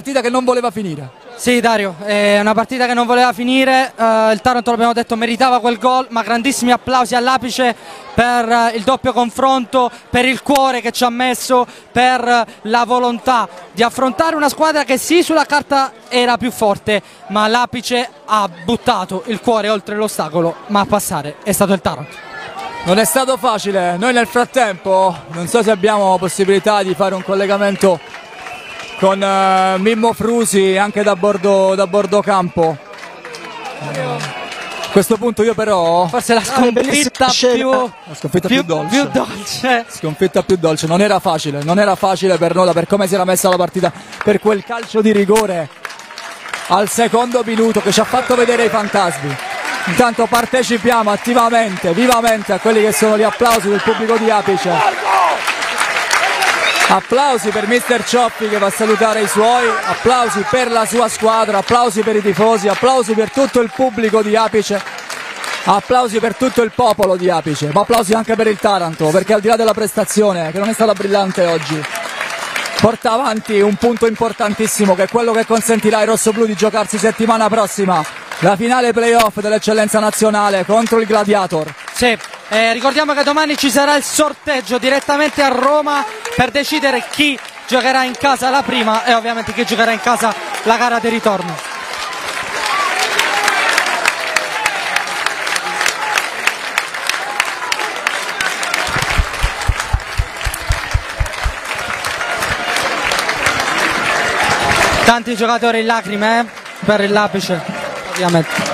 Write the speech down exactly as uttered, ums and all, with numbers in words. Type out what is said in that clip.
partita che non voleva finire. Sì Dario, è una partita che non voleva finire, uh, il Taranto l'abbiamo detto meritava quel gol, ma grandissimi applausi all'Apice per uh, il doppio confronto, per il cuore che ci ha messo, per uh, la volontà di affrontare una squadra che sì sulla carta era più forte, ma l'Apice ha buttato il cuore oltre l'ostacolo, ma a passare è stato il Taranto. Non è stato facile, noi nel frattempo non so se abbiamo possibilità di fare un collegamento con uh, Mimmo Frusi anche da bordo, da bordo campo. A questo punto io però forse la sconfitta ah, più, la sconfitta più, più, dolce. più dolce sconfitta più dolce, non era facile, non era facile per Nola, per come si era messa la partita, per quel calcio di rigore al secondo minuto che ci ha fatto vedere i fantasmi. Intanto partecipiamo attivamente, vivamente a quelli che sono gli applausi del pubblico di Apice. Applausi per mister Cioppi che va a salutare i suoi, applausi per la sua squadra, applausi per i tifosi, applausi per tutto il pubblico di Apice, applausi per tutto il popolo di Apice, ma applausi anche per il Taranto, perché al di là della prestazione, che non è stata brillante oggi, porta avanti un punto importantissimo che è quello che consentirà ai rossoblù di giocarsi settimana prossima la finale playoff dell'eccellenza nazionale contro il Gladiator. Sì, eh, ricordiamo che domani ci sarà il sorteggio direttamente a Roma per decidere chi giocherà in casa la prima e ovviamente chi giocherà in casa la gara di ritorno. Tanti giocatori in lacrime eh, per l'Apice, ovviamente.